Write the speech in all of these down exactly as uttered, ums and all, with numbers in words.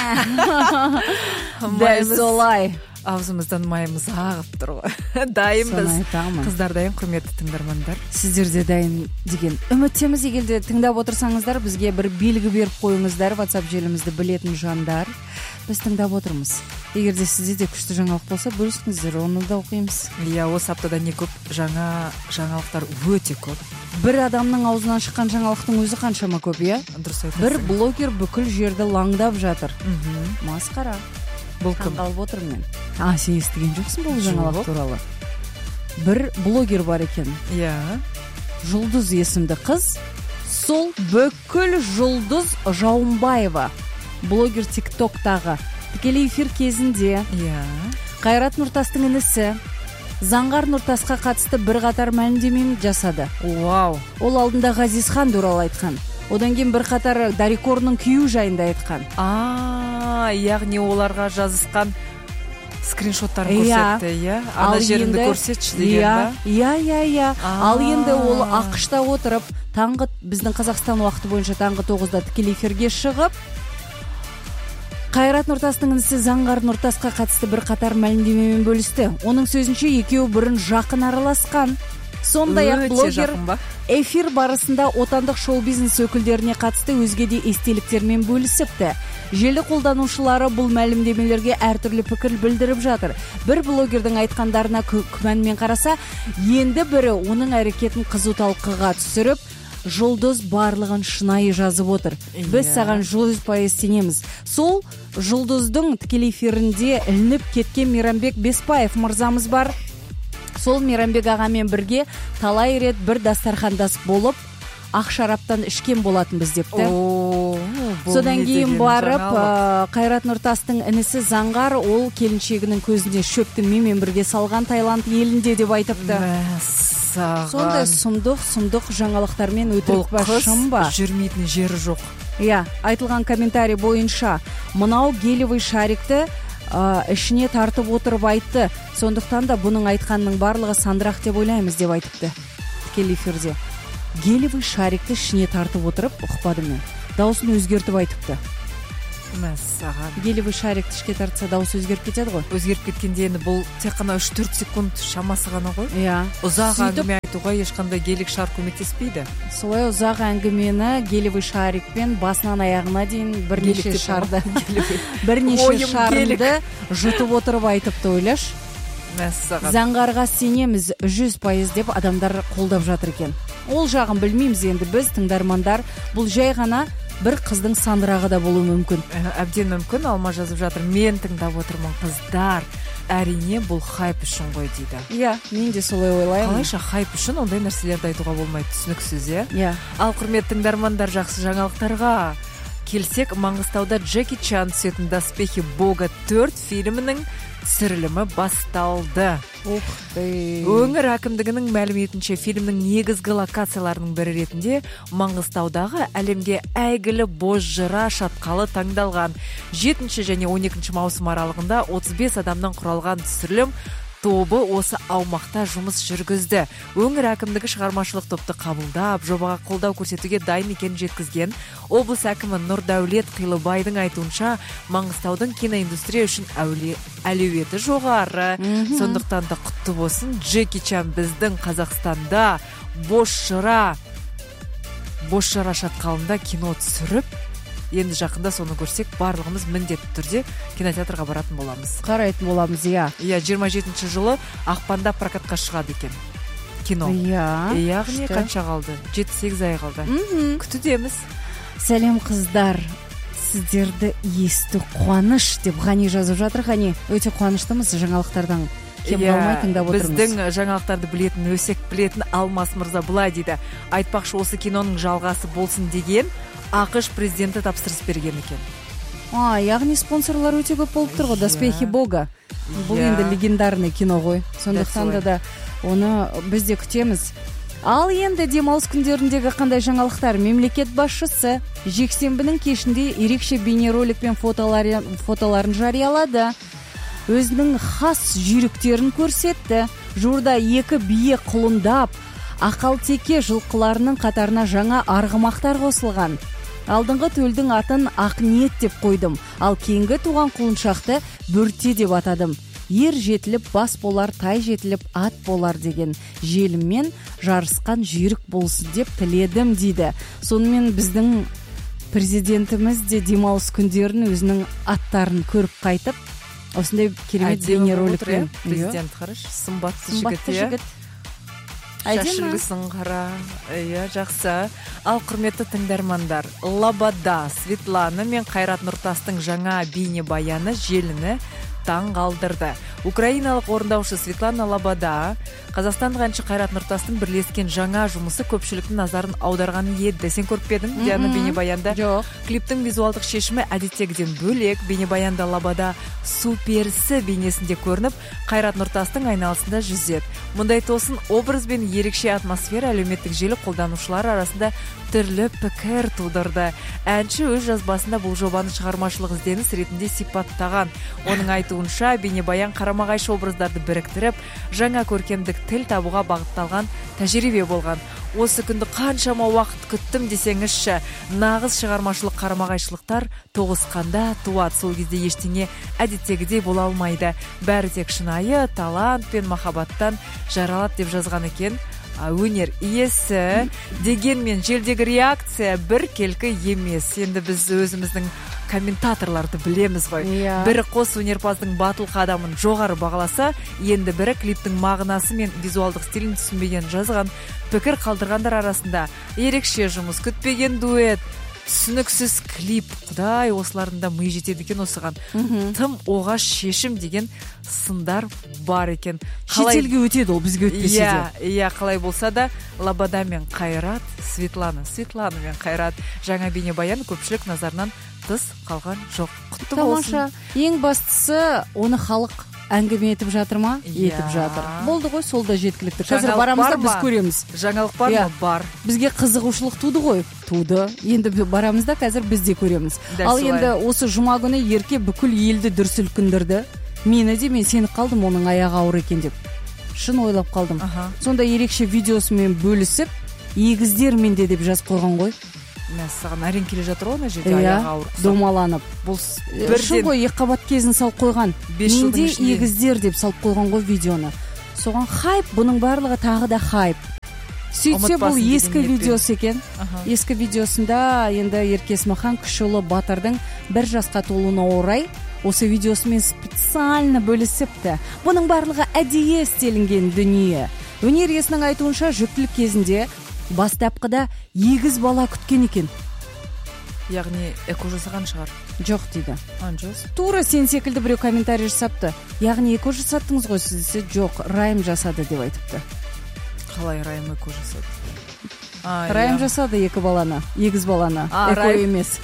Дәл солай. Аузымыздан майымыз ағып тұр ғой. Дайынбыз. Қыздар дайын, құрметті тыңдармандар. Сіздер де дайын деген үміттеміз. Егерде тыңдап отырсаңыздар, бізге бір белгі беріп қойыңыздар. WhatsApp желімізді білетін жандар. Біз тыңдап отырмыз. Егерде сізде де күшті жаңалық болса, бөліскіңіздер, оны да оқимыз. Иә, осы аптада не көп, жаңа жаңалықтар өте көп. Бір адамның аузынан шыққан жаңалықтың өзі қаншама көп, иә? Дұрыс айтасың. Бір блогер бүкіл жерді лаңдап жатыр. Масқара. Бұл кім? Таңғалып отырмын мен. А, сен естіген жоқсың бұл жаңалық туралы? Бір блогер бар екен. Иә. Жұлдыз есімді қыз. Сол бүкіл Жұлдыз Жауынбаева. Блогер тиктоктағы тікелей эфир кезінде Иә. Қайрат Нұртастың інісі Заңғар Нұртасқа қатысты бір қатар мәлімдеме жасады. Вау. Ол алдында Ғазизхан туралы айтқан. Одан кейін бір қатар Дарикорның күйеуі жайында айтқан. А, яғни оларға жазысқан скриншоттарын көрсетті, иә? Ана жеріңді көрсетші деген ба? Иә, иә, иә. Ал енді ол ақшта отырып, таңғы біздің Қазақстан уақыты бойынша таңғы тоғызда тікелей эфирге шығып, Қайрат Нұртастың інісі Заңғар Нұртасқа қатысты бір қатар мәлімдемемен бөлісті. Оның сөзінше екеуі бұрын жақын араласқан. Сондай-ақ блогер эфир барысында отандық шоу-бизнес өкілдеріне қатысты өзге де естеліктермен бөлісіпті. Желі қолданушылары бұл мәлімдемелерге әртүрлі пікір білдіріп жатыр. Бір блогердің айтқандарына күмәнмен қараса, енді бірі оның әрекетін қызу талқыға түсіріп, Жұлдыз барлығын шынайы жазып отыр. Біз саған жүз пайыз сенеміз. Сол Жұлдыздың тікелей эфирінде ілініп кеткен Мейрамбек Беспаев мырзамыз бар. Сол Мейрамбек ағамен бірге талай рет бір дастархандас болып, ақ шараптан ішкен болатынбыз депті. Содан кейін барып, Қайрат Нұртастың інісі Заңғар ол келіншегінің көзіне шөпті мемен бірге салған Таиланд елінде деп айтыпты. Сондай сұмдық-сұмдық жаңалықтармен өтірік ба, шын ба? Жүрмейтін жері жоқ. Иә, айтылған комментарий бойынша мынау гелевый шарикті ішіне тартып отырып айтты. Сондықтан да бұның айтқанның барлығы сандырақ деп ойлаймыз деп айтыпты. Тікелей эфирде. Гелевый шарикті ішіне тартып отырып, ұқпады мен. Дауысын өзгертіп айтыпты. Мәссаған. Гелевый шарикті ішке тартса дауысы өзгеріп кетеді ғой. Өзгеріп кеткенде енді бұл тек қана үш төрт секунд шамасы ғана ғой. Иә. Ұзақ әңгіме айтуға ешқандай гелик шар көмектеспейді. Солай ұзақ әңгімені гелевый шарикпен басынан аяғына дейін бірнеше шарды, бірнеше шарынды жұтып отырып айтыпты, ойлаш. Мәссаған. Заңғарға сенеміз жүз пайыз деп адамдар қолдап жатыр екен. Ол жағын білмейміз енді біз тыңдармандар. Бұл жай ғана бір қыздың сандырағы да болуы мүмкін. Әбден мүмкін. Алма жазып жатыр. Мен тыңдап отырмын, қыздар. Әрине бұл хайп үшін ғой дейді. Иә, мен де солай ойлаймын. Қалайша хайп үшін ондай нәрселерді айтуға болмайды, түсініксіз, иә? Иә. Ал құрметті тыңдармандар, жақсы жаңалықтарға келсек, Маңғыстауда Джеки Чан түсетін «Доспехи Бога төрт» фильмінің түсірілімі басталды. Ух ты. Өңір әкімдігінің мәліметінше фильмнің негізгі локацияларының бірі ретінде Маңғыстаудағы әлемге әйгілі Бозжыра шатқалы таңдалған. жетінші және он екінші маусым аралығында отыз бес адамнан құралған түсірілім тобы осы аумақта жұмыс жүргізді. Өңір әкімдігі шығармашылық топты қабылдап, жобаға қолдау көрсетуге дайын екенін жеткізген. Облыс әкімі Нұрдәулет Қилыбайдың айтуынша, Маңғыстаудың киноиндустрия үшін әлеуеті жоғары. Сондықтан да құтты болсын, Джеки Чан біздің Қазақстанда Бозжыра Бозжыра шатқалында кино түсіріп, енді жақында соны көрсек, барлығымыз міндетті түрде кинотеатрға баратын боламыз. Қарайтын боламыз, иә. Иә, жиырма жетінші жылы ақпанда прокатқа шығады екен кино. Иә. Яғни қанша қалды? жеті сегіз ай қалды. Күтудеміз. Сәлем қыздар. Сіздерді есту қуаныш деп Ғани жазып жатыр. Ғани, өте қуаныштымыз жаңалықтардан. Кем қалмай тыңдап отырмыз. Біздің жаңалықтарды білетін, өсек білетін Алмас мырза былай дейді. Айтпақшы, осы киноның жалғасы болсын деген ақш президенті тапсырыс берген екен. А, яғни спонсорлар өте көп болып тұр ғой, «Доспехи Бога». Бұл енді легендарный кино ғой. Сондықтан да оны біз де күтеміз. Ал енді демалыс күндеріндегі қандай жаңалықтар? Мемлекет басшысы жексенбінің кешінде ерекше бейнеролик пен фотоларын жариялады. Өзінің хас жүйріктерін көрсетті. Жуырда екі бие құлындап, ақалтеке жылқыларының қатарына жаңа арғымақтар қосылған. алдыңғы төлдүң атын Ак ниет деп койдум, ал кийинки тууган кулунчакты Бөрте деп атадым. Ер жетилип бас болар, тай жетилип ат болар деген желиммен жарыскан жүйрүк болсун деп тиледим дейди. Сонымен биздин президентimiz де демалыс күндөрүн өзүнүн аттарын көрүп кайтып, осындай керемет бейнероликпен. Президент хорош, сымбатты жигит. Шаш үлгүсүн кара, иә, жаксы. Ал курметтүү тыңдармандар, Лобода Светлана мен Кайрат Нуртастын жаңа бейне баяны желини таң калтырды. Украиналык орындаушы Светлана Лобода Казакстандык анчы Кайрат Нуртастын бирлескен жаңа жумусы көпчүлүктүн назарын аударганы еді. Сен көрүп педиң Диана бейне баянда? Жок. Клиптин визуалдык шешими адиттегиден бөлек, бейне баянда Лобода суперси бейнесинде көрүнүп, Кайрат Нуртастын айналасында жүзөт. Мындай тосын образ бен ерекше атмосфера әлеуметтик желі колдануучулары арасында түрлүү пикир туудурду. Әнчи өз жазбасында бул жобаны чыгармачылык изденіс ретинде сипаттаган. Онун айтуунча, бейне баян карама кайшы образдарды бириктирип, жаңа көркемдик тил табууга багытталган тажрыйбе болгон. Осы күндү канчама убакыт күттүм десеңизчи, нагыз чыгармачылык карама кайшылыктар тогусканда туат. Сол кезде эчтеңе адиттегидей боло алмайды. Баары тек шынайы талант пен махаббаттан жаралат деп жазган экен өнер ийеси. Дегенмен желдеги реакция бир келки эмес. Энди биз өзүбүздүн комментаторларды билемиз ғой. Бири кос өнерпаздын батыл кадамын жогары багаласа, энди бири клиптин мағынасы мен визуалдык стилин түшүнбеген жазган. Пикир калтыргандар арасында ерекше жумус, күтпеген дуэт, түсүнүксүз клип, кудай осулардын да мый жетет экен осуган. Тым огаш шешим деген сындар бар экен. Шетелге өтөдү ол, бизге өтпөсө да. Иә, иә, калай болса да Лобода мен Кайрат, Светлана, Светлана мен Кайрат жаңа бейне баян көпчүлүк назарынан тыс калган жок. Куттуу болсун. Эң бастысы, оны халық әңгіме етіп жатыр ма? Етіп жатыр. Болды ғой, сол да жеткілікті. Қазір барамызда біз көреміз. Жаңалық бар ма? Бар. Бізге қызығушылық туды ғой? Туды. Енді барамызда қазір біз де көреміз. Ал енді осы жұма күні ерке бүкіл елді дүр сілкіндірді. Мені де, мен сені қалдым оның аяғы ауыр екен деп. Шын ойлап қалдым. Сонда ерекше видеосымен бөлісіп, егіздермен де деп жазып қойған ғой. Саған әрен келе жатыр ғой, ана жерде аяғы ауыр құсап. Домаланып. Бұл бірден ғой екі қабат кезін салып қойған. Менде егіздер деп салып қойған ғой видеоны. Соған хайп, бұның барлығы тағы да хайп. Сөйтсе бұл ескі видеосы екен. Ескі видеосында енді Ерке Есмахан кіші ұлы Батырдың бір жасқа толуына орай осы видеосымен специально бөлісіпті. Бұның барлығы әдейі істелінген дүние. Өнер иесінің айтуынша жүктілік кезінде бастапқыда егіз бала күткен екен. Яғни эко жасаған шығар. Жоқ дейді. Анжас. Тура сен секілді біреу комментарий жасапты. Яғни эко жасаттыңыз ғой сіз десе, жоқ, Райым жасады деп айтыпты. Қалай Райым эко жасады? Райым жасады екі баланы, егіз баланы. Эко емес.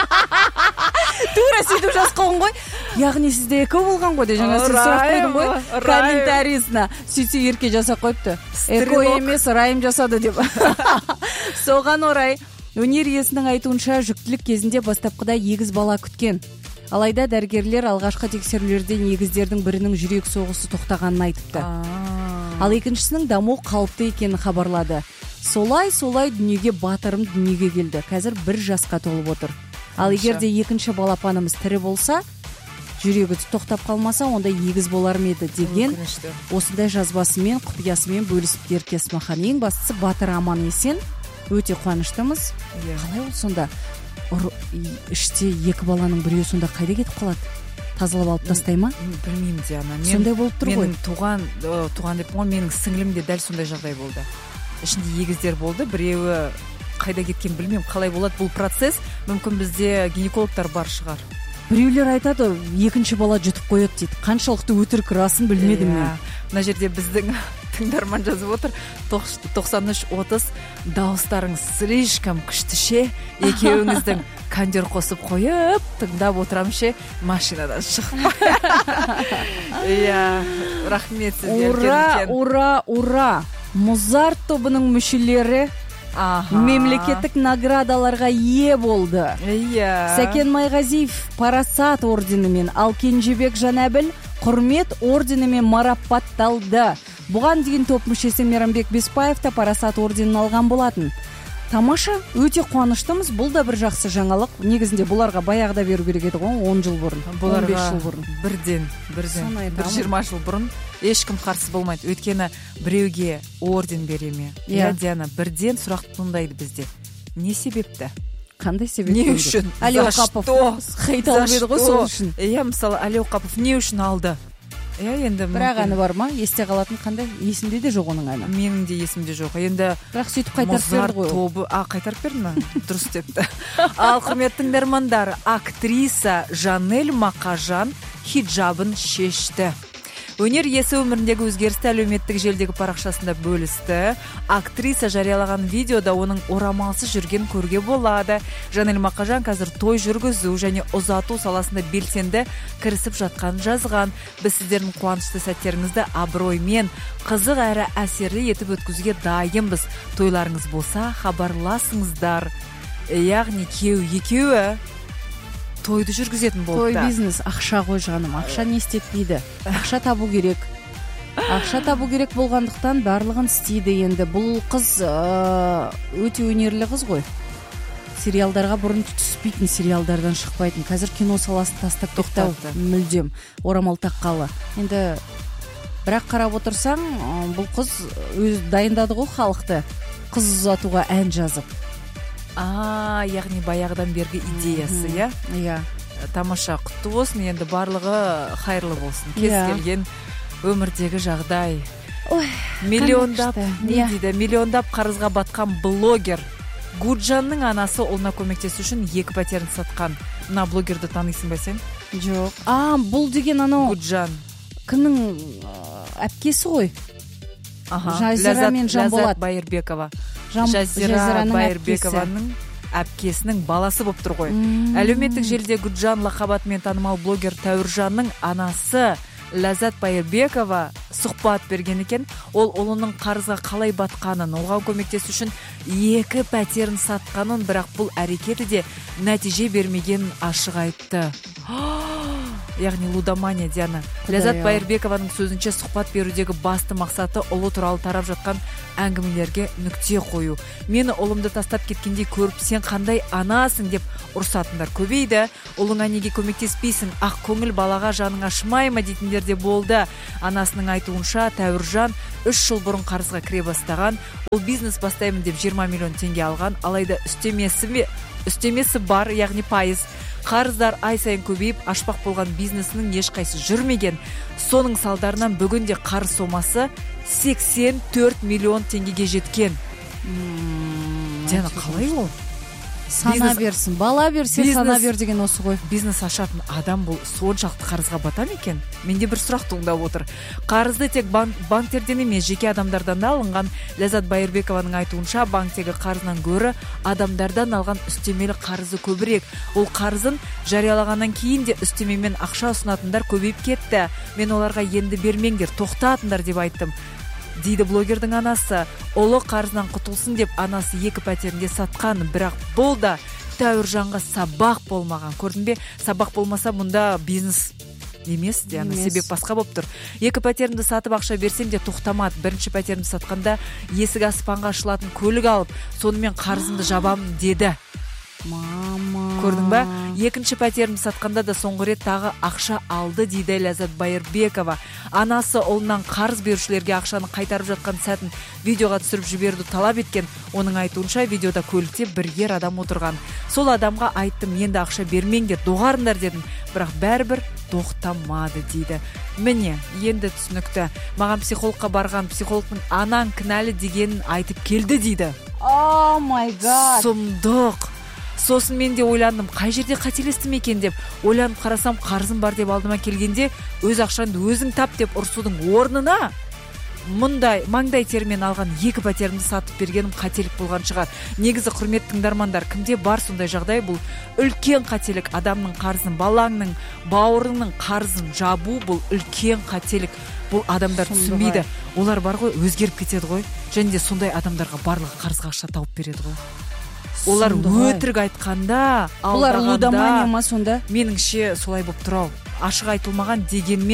Тура сөйтіп жазып ғой. Яғни сізде эко болған ғой деп жаңа сіз сұрақ қойдың ғой комментарийсына. Сөйтсе Ерке жасап қойыпты. Эко емес, Райым жасады деп. Соған орай өнер иесінің айтуынша жүктілік кезінде бастапқыда егіз бала күткен. Алайда дәрігерлер алғашқы тексерулерден егіздердің бірінің жүрек соғысы тоқтағанын айтыпты. Ал екіншісінің даму қалыпты екенін хабарлады. Солай-солай дүниеге Батырым дүниеге келді. Қазір бір жасқа толып отыр. Ал егер де екінші балапанымыз тірі болса, жүрегі тоқтап қалмаса, онда егіз болар ма еді деген осындай жазбасымен, құпиясымен бөлісіп Ерке Есмахан. Ең бастысы Батыр аман есен, өте қуаныштымыз. Қалай ол сонда іште екі баланың біреуі сонда қайда кетіп қалады? Тазалап алып тастай ма? Білмеймін Диана. Сондай болып тұр ғой. Менің туған, туған деп қойған, менің сіңлім де дәл сондай жағдай болды. Ішінде егіздер болды, біреуі қайда кеткен білмеймін, қалай болады бұл процесс. Мүмкін бізде гинекологтар бар шығар. Біреулер айтады, екінші бала жұтып қояды дейді. Қаншалықты өтірік расын білмедім мен. Мына жерде біздің тыңдарман жазып отыр, тоқсан үш отыз дауыстарың слишком күштіше, екеуіңіздің кондер қосып қойып, тыңдап отырамше, машинадан шығып. Иә, рахмет сіздерге. Ура, ура, ура. Музарт тобының мүшелері мемлекеттік наградаларға ие болды. Иә. Сәкен Майғазиев Парасат орденімен, ал Кенжебек Жанәбіл құрмет орденімен марапатталды. Бұған дейін топ мүшесі Мейрамбек Беспаев та Парасат орденін алған болатын. Тамаша, өте қуаныштымыз. Бұл да бір жақсы жаңалық. Негізінде бұларға баяғыда беру керек еді ғой, он жыл бұрын, он беш жыл бұрын. Бірден, бірден, бір жиырма жыл бұрын ешкім қарсы болмайды. Өйткені біреуге орден бере ме? Иә, Диана, бірден сұрақ туындайды бізде. Не себепті? Қандай себеп? Не үшін? Әли Оқапов қайталып еді ғой сол үшін. Иә, мысалы, Әли Оқапов не үшін алды? Иә, енді бірақ әні бар ма? Есте қалатын қандай? Есімде де жоқ оның әні. Менің де есімде жоқ. Енді бірақ сөйтіп қайтарып берді ғой. Тобы, а, қайтарып берді ме? Дұрыс депті. Ал құрметті тыңдармандар, актриса Жанель Мақажан хиджабын шешті. Өнер иесі өміріндегі өзгерісті әлеуметтік желдегі парақшасында бөлісті. Актриса жариялаған видеода оның орамалсыз жүрген көруге болады. Жанель Мақажан қазір той жүргізу және ұзату саласында белсенді кірісіп жатқанын жазған. Біз сіздердің қуанышты сәттеріңізді абыроймен, қызық әрі әсерлі етіп өткізуге дайынбыз. Тойларыңыз болса, хабарласыңыздар. Яғни кеу екеуі тойды жүргізетін болды. Той бизнес, ақша ғой жаным. Ақша не істетпейді. Ақша табу керек. Ақша табу керек болғандықтан барлығын істейді енді. Бұл қыз өте өнерлі қыз ғой. Сериалдарға бұрын түспейтін, сериалдардан шықпайтын. Қазір кино саласын тастап тоқтады. Мүлдем. Орамал таққалы. Енді бірақ қарап отырсаң, бұл қыз өз дайындады ғой халықты. Қыз ұзатуға ән жазып. А, яғни баяғыдан бергі идеясы, иә? Иә. Тамаша, құтты болсын, енді барлығы қайырлы болсын. Кез келген өмірдегі жағдай. Ой, миллиондап, не дейді, миллиондап қарызға батқан блогер Гуджанның анасы ұлына көмектесу үшін екі пәтерін сатқан. Мына блогерді танисың ба сен? Жоқ. А, бұл деген анау Гуджан. Кімнің әпкесі ғой? Аха, Ләззат Байырбекова. Жазира Байырбекованың әпкесінің баласы болып тұр ғой. Әлеуметтік желіде Гуджан лақабатымен танымал блогер Тәуіржанның анасы Ләззат Байырбекова сұхбат берген екен. Ол ұлының қарызға қалай батқанын, оған көмектесу үшін екі пәтерін сатқанын, бірақ бұл әрекеті де нәтиже бермеген ашық айтты. Яғни лудомания, Диана. Ләззат Байырбекованың сөзінше сұхбат берудегі басты мақсаты ұлы туралы тарап жатқан әңгімелерге нүкте қою. Мені ұлымды тастап кеткендей көріп, сен қандай анасың деп ұрсатындар көбейді. Ұлыңа неге көмектеспейсің, ақ көңіл балаға жаның ашымай ма дейтіндер де болды. Анасының айтуынша Тәуіржан үш жыл бұрын қарызға кіре бастаған. Ол бизнес бастаймын деп жиырма миллион теңге алған, алайда үстемесі, үстемесі бар, яғни пайыз. Қарыздар ай сайын көбейіп, ашпақ болған бизнесінің ешқайсы жүрмеген. Соның салдарынан бүгінде қарыз сомасы сексен төрт миллион теңгеге жеткен. Диана, қалай ол? Сана берсін, бала берсе сана бер деген осы ғой. Бизнес ашатын адам бұл соншалықты қарызға бата ма екен? Менде бір сұрақ туындап отыр. Қарызды тек банк, банктерден емес, жеке адамдардан да алынған. Ләззат Байырбекованың айтуынша, банктегі қарызынан гөрі адамдардан алған үстемелі қарызы көбірек. Ол қарызын жариялағаннан кейін де үстемемен ақша ұсынатындар көбейіп кетті. Мен оларға енді бермеңдер, тоқтатыңдар деп айттым, дейді блогердің анасы. Ұлы қарызынан құтылсын деп анасы екі пәтерінде сатқан, бірақ бұл да Тәуіржанға сабақ болмаған. Көрдің бе? Сабақ болмаса мұнда бизнес емес, яғни себеп басқа болып тұр. Екі пәтерімді сатып ақша берсем де тоқтамады. Бірінші пәтерімді сатқанда есік аспанға ашылатын көлік алып, сонымен қарызымды жабамын деді. Мама. Көрдің ба? Екінші пәтерімді сатқанда да соңғы рет тағы ақша алды, дейді Ләззат Байырбекова. Анасы ұлынан қарыз берушілерге ақшаны қайтарып жатқан сәтін видеоға түсіріп жіберуді талап еткен. Оның айтуынша видеода көлікте бір ер адам отырған. Сол адамға айттым, енді ақша бермеңдер, доғарындар дедім, бірақ бәрібір тоқтамады, дейді. Міне, енді түсінікті. Маған психологқа барған, психологтың анаң кінәлі дегенін айтып келді, дейді. О май гад. Сұмдық. Сосын мен де ойландым, қай жерде қателестім екен деп. Ойланып қарасам, қарызым бар деп алдыма келгенде, өз ақшаңды өзің тап деп ұрсудың орнына мұндай маңдай термен алған екі пәтерімді сатып бергенім қателік болған шығар. Негізі құрметті тыңдармандар, кімде бар сондай жағдай? Бұл үлкен қателік. Адамның қарызын, балаңның, бауырының қарызын жабу бұл үлкен қателік. Бұл адамдар түсінбейді. Олар бар ғой, өзгеріп кетеді ғой. Және де сондай адамдарға барлығы қарызға ақша тауып береді ғой. Олар өтірік айтқанда, олар лудомания ма сонда? Меніңше солай болып тұр ау. Ашық айтылмаған дегенмен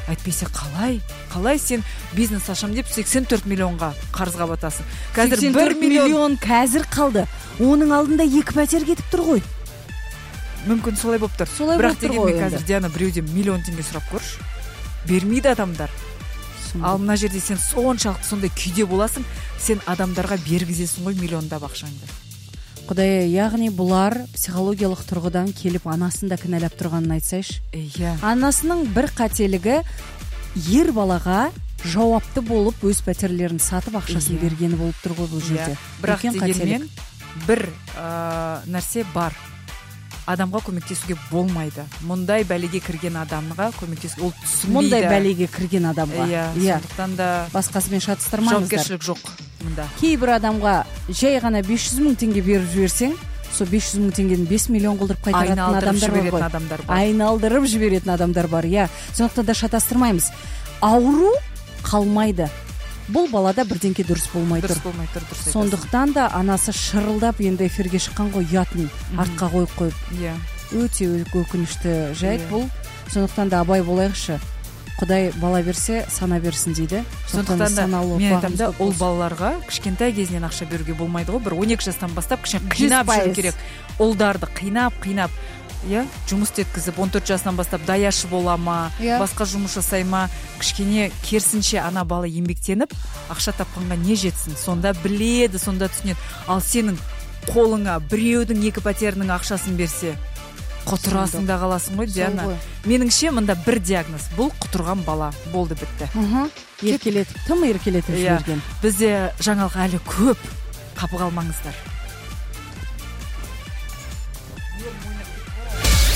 Әйтпесе қалай қалай сен бизнес ашам деп сексен төрт миллионға қарызға батасың. Қазір бір миллион қазір қалды. Оның алдында екі пәтер кетіп тұр ғой. Мүмкін солай болып тұр. Бірақ дегенмен қазір Диана біреуден миллион теңге сұрап көрші. Бермейді адамдар. Ал мына жерде сен соншалықты сондай күйде боласың, сен адамдарға бергізесің ғой миллиондап ақшаңды. Құдай, яғни бұлар психологиялық тұрғыдан келіп анасын да кінәлап тұрғанын айтсайшы. Иә. Анасының бір қателігі ер балаға жауапты болып өз пәтерлерін сатып ақшасын бергені болып тұр ғой бұл жерде. Бірақ дегенмен бір нәрсе бар. Адамға көмектесуге болмайды. Мұндай бәлеге кірген адамға көмектесуге ол түсінбейді. Мұндай бәлеге кірген адамға. Иә, сондықтан да басқасымен шатыстырмаңыздар. Жауапкершілік жоқ мұнда. Кейбір адамға жай ғана бес жүз мың теңге беріп жіберсең, сол бес жүз мың теңгені бес миллион қылдырып қайтаратын адамдар бар. Айналдырып жіберетін адамдар бар. Иә, сондықтан да шатастырмаймыз. Ауру қалмайды. Бұл балада бірдеңке дұрыс болмай тұр. Дұрыс болмай тұр, дұрыс. Сондықтан да анасы шырылдап енді эфирге шыққан ғой, ұятын артқа қойып қойып. Иә. Өте өкінішті жайт бұл. Сондықтан да абай болайықшы. Құдай бала берсе, сана берсін дейді. Сондықтан да мен айтамын да, ол балаларға кішкентай кезінен ақша беруге болмайды ғой. Бір он екі жастан бастап кішкене қинап жүру керек. Ұлдарды қинап, қинап. Иә, жұмыс істеткізіп, он төрт жасынан бастап даяшы бола ма, басқа жұмыс жасай ма, кішкене керісінше ана бала еңбектеніп, ақша тапқанға не жетсін, сонда біледі, сонда түсінеді. Ал сенің қолыңа біреудің екі пәтерінің ақшасын берсе, құтырасың да қаласың ғой, Диана. Меніңше мында бір диагноз, бұл құтырған бала, болды, бітті. Еркелетіп, тым еркелетіп жіберген. Бізде жаңалық әлі көп, қапы қалмаңыздар.